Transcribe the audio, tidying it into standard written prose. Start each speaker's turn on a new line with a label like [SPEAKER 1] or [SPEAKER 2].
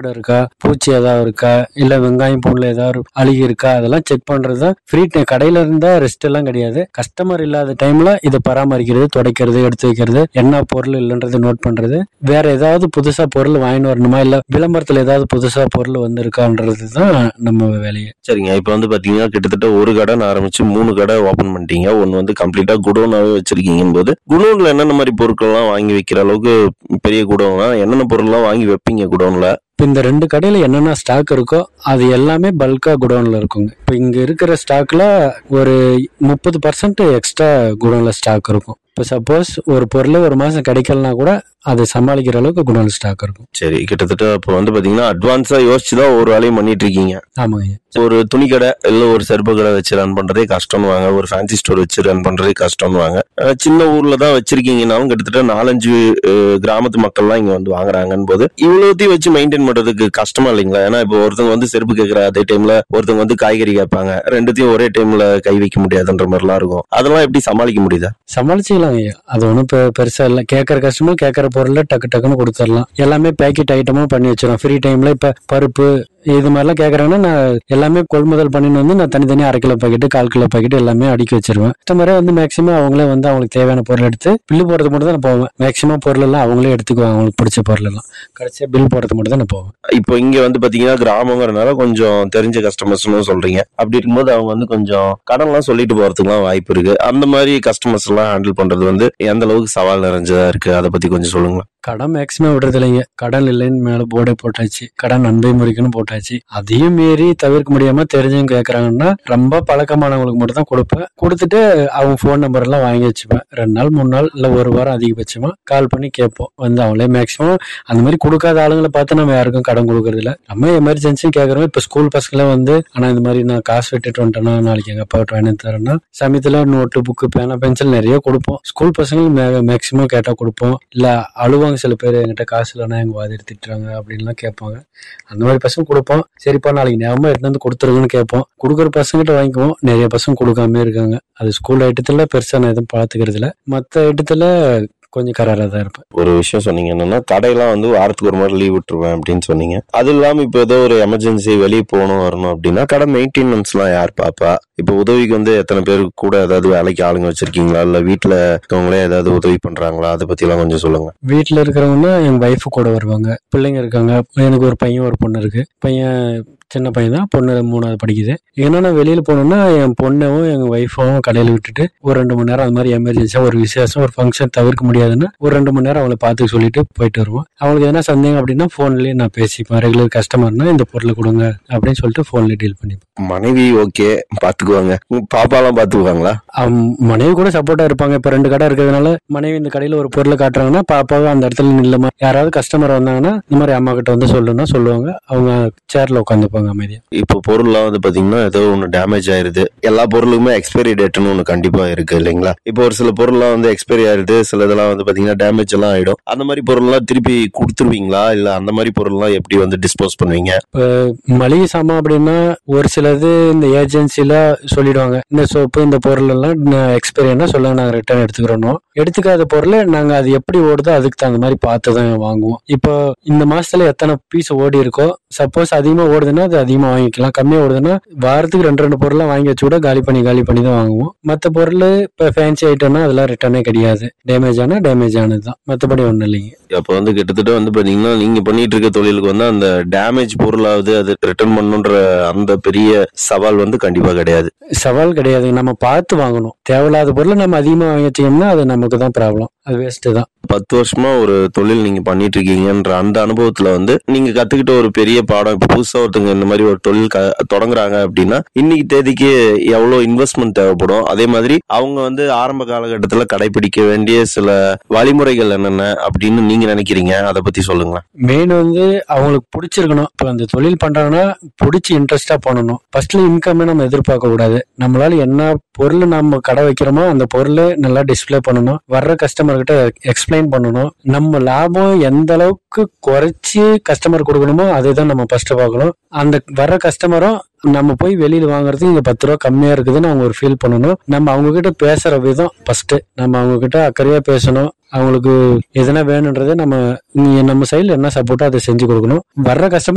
[SPEAKER 1] இருக்கா, பூச்சி ஏதாவது இருக்கா, இல்ல வெங்காயம் பூண்டுல ஏதாவது அழுகி இருக்கா, அதெல்லாம் செக் பண்றதுதான் ஃப்ரீ டைம். கடையில இருந்தா ரெஸ்ட் எல்லாம் கிடையாது. கஸ்டமர் இல்லாத டைம்ல இதை பராமரிக்கிறது, துடைக்கிறது, எடுத்து வைக்கிறது, என்ன பொருள் இல்லைன்றது நோட் பண்றது, வேற ஏதாவது புதுசா பொருள் வாங்கிட்டு வரணுமா, இல்ல விளம்பரத்துல ஏதாவது புதுசா பொருள் வந்திருக்கான்றதுதான் நம்ம வேலையை.
[SPEAKER 2] சரிங்க. இப்ப வந்து பாத்தீங்கன்னா கிட்டத்தட்ட ஒரு கடைன்னு ஆரம்பிச்சு 3 கடை ஓபன் பண்ணிட்டீங்க. ஒன்னு வந்து கம்ப்ளீட்டா குடோனாவே வச்சிருக்கீங்க போது, குடோன்ல என்னென்ன மாதிரி பொருட்கள் எல்லாம் வாங்கி வைக்கிற அளவுக்கு பெரிய குடோனா, என்னென்ன பொருள் எல்லாம் வாங்கி வைப்பீங்க குடோன்ல?
[SPEAKER 1] இப்போ இந்த 2 கடையில என்னென்ன ஸ்டாக் இருக்கோ அது எல்லாமே பல்கா குடோன்ல இருக்குங்க. இப்போ இங்க இருக்கிற ஸ்டாக்ல ஒரு 30% எக்ஸ்ட்ரா குடோன்ல ஸ்டாக் இருக்கும். இப்போ சப்போஸ் ஒரு பொருள் ஒரு மாசம் கிடைக்கலனா கூட அதை சமாளிக்கிற அளவுக்கு குடோன்ல ஸ்டாக் இருக்கும்.
[SPEAKER 2] சரி, கிட்டத்தட்ட இப்போ வந்து பாத்தீங்கன்னா அட்வான்ஸா யோசிச்சுதான் ஒரு வேலையும் பண்ணிட்டு இருக்கீங்க.
[SPEAKER 1] ஆமாங்க.
[SPEAKER 2] ஒரு துணி கடை இல்ல ஒரு செருப்பு கடை வச்சு ரன் பண்றதே கஷ்டம்னு வாங்க, ஒரு ஃபேன்சி ஸ்டோர் வச்சு ரன் பண்றதே கஷ்டம்னு வாங்க. சின்ன ஊர்ல தான் வச்சிருக்கீங்கன்னாலும் கிட்டத்தட்ட 4-5 கிராமத்து மக்கள்லாம் இங்க வந்து வாங்குறாங்கன்னு போது இவ்வளோத்தையும் வச்சு மெயின்டைன் பண்றதுக்கு கஷ்டமா இல்லைங்களா? ஏன்னா இப்போ ஒருத்தவங்க வந்து செருப்பு கேட்கிற அதே டைம்ல ஒருத்தவங்க வந்து காய்கறி கேட்பாங்க, ரெண்டுத்தையும் ஒரே டைம்ல கை வைக்க முடியாதுன்ற மாதிரிலாம் இருக்கும். அதெல்லாம் எப்படி சமாளிக்க முடியுதா?
[SPEAKER 1] சமாளிச்சுக்கலாம். அது ஒன்றும் பெருசா இல்லை. கேட்கற கஸ்டமர் கேட்கற பொருளை டக்கு டக்குன்னு கொடுத்துடலாம். எல்லாமே பேக்கெட் ஐட்டமும் பண்ணி வச்சிடும். ஃப்ரீ டைம்ல இப்ப பருப்பு இது மாதிரிலாம் கேட்கறாங்கன்னா நான் எல்லாமே கொள்முதல் பண்ணின்னு வந்து நான் தனித்தனியாக 1/2 கிலோ பாக்கெட்டு 1/4 கிலோ பாக்கெட் எல்லாமே அடுக்கி வச்சிருவேன். கஸ்டமரே வந்து மேக்ஸிமம் அவங்களே வந்து அவங்களுக்கு தேவையான பொருள் எடுத்து பில்லு போடுறது மட்டும் தான் நான் போவேன். மேக்ஸிமம் பொருள் எல்லாம் அவங்களே எடுத்துக்குவாங்க. அவங்களுக்கு பிடிச்ச பொருள் எல்லாம் கடைசியாக பில் போடுறது மட்டும் தான் நான் போவேன்.
[SPEAKER 2] இப்போ இங்க வந்து பாத்தீங்கன்னா கிராமங்கிறதுனால கொஞ்சம் தெரிஞ்ச கஸ்டமர்ஸ்னு சொல்றீங்க. அப்படி இருக்கும்போது அவங்க வந்து கொஞ்சம் கடன்லாம் சொல்லிட்டு போறதுக்குலாம் வாய்ப்பு இருக்கு. அந்த மாதிரி கஸ்டமர்ஸ் எல்லாம் ஹேண்டில் பண்றது வந்து எந்த அளவுக்கு சவால் நிறைஞ்சதா இருக்கு, அதை பத்தி கொஞ்சம் சொல்லுங்க.
[SPEAKER 1] கடன் மேக்ஸிமம் விடுறது இல்லைங்க. கடன் இல்லைன்னு மேல போர்டே போட்டாச்சு, கடன் அன்பை முறிக்கணும் போட்டாச்சு. அதையும் மீறி தவிர்க்க முடியாம தெரிஞ்சவங்க கேட்கறாங்கன்னா ரொம்ப பழக்கமானவங்களுக்கு மட்டும் தான் கொடுப்பேன். கொடுத்துட்டு அவங்க போன் நம்பர் எல்லாம் வாங்கி வச்சுப்பேன். 2 நாள் 3 நாள் இல்ல ஒரு வாரம் அதிகபட்சமா கால் பண்ணி கேட்போம். வந்து அவங்களே மேக்ஸிமம் அந்த மாதிரி கொடுக்காத ஆளுங்களை பார்த்து நம்ம யாருக்கும் கடன் கொடுக்கறது இல்லை. நம்ம எமர்ஜென்சி கேட்கறோம். இப்ப ஸ்கூல் பசங்களே வந்து ஆனா இந்த மாதிரி நான் காசு விட்டுட்டு வந்துட்டேன்னா நாளைக்கு எங்க அப்பா விட்டு வாங்கி தரேன்னா சமயத்துல நோட்டு புக்கு பேனா பென்சில் நிறைய கொடுப்போம். ஸ்கூல் பசங்களுக்கு மேக்ஸிமம் கேட்டா கொடுப்போம். இல்ல அழுவாங்க சில பேர், என்கிட்ட காசு இல்லைன்னா எங்க வாதி எடுத்துட்டாங்க அப்படின்லாம் கேட்பாங்க. அந்த மாதிரி பசங்க கொடுப்போம். சரிப்பா நாளைக்கு ஞாபகம் எடுத்து வந்து கொடுத்துருங்கன்னு கேட்போம். கொடுக்குற பசங்கிட்ட வாங்கிக்குவோம். நிறைய பசங்க கொடுக்காம இருக்காங்க. அது ஸ்கூல் ஐட்டத்துல பெருசா நான் எதுவும் பார்த்துக்கிறது இல்லை. மற்ற ஐட்டத்துல கொஞ்சம் கராரா தான் இருப்பேன்.
[SPEAKER 2] ஒரு விஷயம் சொன்னீங்க, என்னன்னா கடையெல்லாம் வந்து வாரத்துக்கு ஒரு மாதிரி லீவ் விட்டுருவேன் அப்படின்னு சொன்னீங்க. அது இல்லாம இப்போ ஏதோ ஒரு எமர்ஜென்சி வெளியே போகணும் வரணும் அப்படின்னா கடை மெயின்டெனன்ஸ் எல்லாம் யார் பாப்பா? இப்போ உதவிக்கு வந்து எத்தனை பேர் கூட ஏதாவது வேலைக்கு ஆளுங்க வச்சிருக்கீங்களா, இல்ல வீட்டுல இருக்கவங்களே ஏதாவது உதவி பண்றாங்களா? அதை பத்தி எல்லாம் கொஞ்சம் சொல்லுங்க.
[SPEAKER 1] வீட்டுல இருக்கிறவங்கன்னா எங்க வைஃப் கூட வருவாங்க. பிள்ளைங்க இருக்காங்க. எனக்கு ஒரு பையன் ஒரு பொண்ணு இருக்கு. பையன் சின்ன பையன் தான், பொண்ணு 3வது படிக்குது. ஏன்னா வெளியில போனோம்னா என் பொண்ணும் எங்க ஒய்ஃபும் கடையில விட்டுட்டு ஒரு 2 மணி நேரம் அந்த மாதிரி எமர்ஜென்சியா ஒரு விசேஷம் ஒரு ஃபங்க்ஷன் தவிர்க்க முடியாதுன்னா ஒரு 2 மணி நேரம் அவளை பார்த்து சொல்லிட்டு போயிட்டு வருவோம். அவங்களுக்கு எதனா சந்தேகம் அப்படின்னா போன்லயே நான் பேசிப்பேன். ரெகுலர் கஸ்டமர்னா இந்த பொருளை கொடுங்க அப்படின்னு சொல்லிட்டு போன்ல டீல் பண்ணிப்பேன்.
[SPEAKER 2] மனைவி ஓகே பாத்துக்குவாங்க, பாப்பாலாம் பாத்துக்குவாங்களா?
[SPEAKER 1] மனைவி கூட சப்போர்ட்டா இருப்பாங்க. இப்ப 2 கடை இருக்கிறதுனால மனைவி இந்த கடையில ஒரு பொருளை காட்டுறாங்கன்னா பாப்பாவும் அந்த இடத்துல நில்லமா, யாராவது கஸ்டமர் வந்தாங்கன்னா இந்த மாதிரி அம்மா கிட்ட வந்து சொல்லணும்னா சொல்லுவாங்க. அவங்க சேர்ல உட்காந்துப்பாங்க அமைதியா.
[SPEAKER 2] இப்போ பொருள்லாம் வந்து பாத்தீங்கன்னா ஏதோ ஒண்ணு டேமேஜ் ஆயிருது. எல்லா பொருளுக்குமே எக்ஸ்பைரி டேட்னு ஒண்ணு கண்டிப்பா இருக்கு இல்லைங்களா? இப்போ ஒரு சில பொருள்லாம் வந்து எக்ஸ்பைரி ஆயிடுது, சில இதெல்லாம் வந்து பாத்தீங்கன்னா டேமேஜ் எல்லாம் ஆயிடும். அந்த மாதிரி பொருள்லாம் திருப்பி கொடுத்துருவீங்களா, இல்ல அந்த மாதிரி பொருள்லாம் எப்படி வந்து டிஸ்போஸ் பண்ணுவீங்க?
[SPEAKER 1] மளிகை சாமான் அப்படின்னா ஒரு சிலது இந்த ஏஜென்சில சொல்லிடுவாங்க, இந்த சோப்பு இந்த பொருள் எல்லாம் எக்ஸ்பைரினா சொல்லுங்க, நாங்க ரிட்டர்ன் எடுத்துக்கிறோம். எடுத்துக்காத பொருள் நாங்க அது எப்படி ஓடுதோ அதுக்கு தகுந்த மாதிரி பார்த்துதான் வாங்குவோம். இப்போ இந்த மாசத்துல எத்தனை பீஸ் ஓடி இருக்கோ, சப்போஸ் அதிகமா ஓடுதுன்னா அது அதிகமா வாங்கிக்கலாம். கம்மியா ஓடுதுன்னா வாரத்துக்கு 2 பொருளா வாங்கி வச்சு கூட காலி பண்ணி தான் வாங்குவோம். மற்ற பொருள் இப்ப ஃபேன்சி ஐட்டம்னா அதெல்லாம் ரிட்டர்னே கிடையாது. டேமேஜ் ஆனா டேமேஜ் ஆனதுதான், மற்றபடி ஒண்ணும் இல்லைங்க.
[SPEAKER 2] அப்ப வந்து கிட்டத்தட்ட வந்து பாத்தீங்கன்னா நீங்க பண்ணிட்டு இருக்க தொழிலுக்கு வந்து அந்த டேமேஜ் பொருளாவது அது ரிட்டர்ன் பண்ணுன்ற அந்த பெரிய சவால் வந்து கண்டிப்பா கிடையாது.
[SPEAKER 1] சவால் கிடையாது. நம்ம பார்த்து வாங்கணும். தேவையில்லாத பொருளை நம்ம அதிகமா வாங்கி வச்சோம்னா அது நமக்கு தான் ப்ராப்ளம். அது வேஸ்ட் தான்.
[SPEAKER 2] 10 வருஷமா ஒரு தொழில் நீங்க பண்ணிட்டு இருக்கீங்கன்ற அந்த அனுபவத்துல வந்து நீங்க கத்துக்கிட்ட ஒரு பெரிய பாடம், இப்ப புதுசா ஒருத்தங்க இந்த மாதிரி ஒரு தொழில் தொடங்குறாங்க அப்படின்னா இன்னைக்கு தேதிக்கு எவ்வளவு இன்வெஸ்ட்மெண்ட் தேவைப்படும், அதே மாதிரி அவங்க வந்து ஆரம்ப காலகட்டத்துல கடைபிடிக்க வேண்டிய சில வழிமுறைகள் என்னென்ன அப்படின்னு நீங்க நினைக்கிறீங்க, அதை பத்தி சொல்லுங்க.
[SPEAKER 1] மெயின் வந்து அவங்களுக்கு பிடிச்சிருக்கணும். இப்ப அந்த தொழில் பண்றாங்கன்னா பிடிச்சி இன்ட்ரெஸ்டா பண்ணணும். ஃபர்ஸ்ட்ல இன்கம் நம்ம எதிர்பார்க்க கூடாது. நம்மளால என்ன பொருள் நம்ம கடை வைக்கிறோமோ அந்த பொருள் நல்லா டிஸ்பிளே பண்ணணும். வர்ற கஸ்டமர் கிட்ட எக்ஸ்பிளைன் பண்ணணும். நம்ம லாபம் எந்த அளவுக்கு குறைச்சி கஸ்டமர் கொடுக்கணுமோ அதுதான் நம்ம ஃபர்ஸ்ட் பார்க்கணும். அந்த வர்ற கஸ்டமரும் நம்ம போய் வெளியில வாங்குறதுக்கு இங்க 10 ரூபா கம்மியா இருக்குதுன்னு அவங்க ஒரு ஃபீல் பண்ணணும். நம்ம அவங்க கிட்ட பேசுற விதம் ஃபர்ஸ்ட், நம்ம அவங்க கிட்ட அக்கறையா பேசணும். அவங்களுக்கு எதனா வேணுன்றதை நம்ம சைட்ல என்ன சப்போர்ட்டோ அதை செஞ்சு கொடுக்கணும். வர்ற கஸ்டமர்